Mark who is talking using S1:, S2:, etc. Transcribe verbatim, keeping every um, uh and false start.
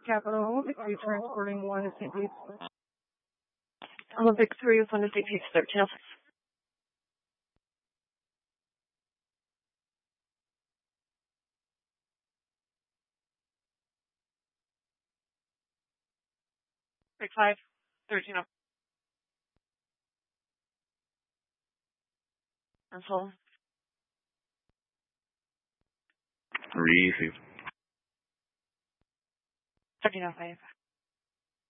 S1: Capital, Victory transporting one to Saint Pete.
S2: I'm a Victory with one to Saint Pete, thirteen oh five. Big five, thirteen oh. And full.
S3: Receive.
S2: thirteen oh five.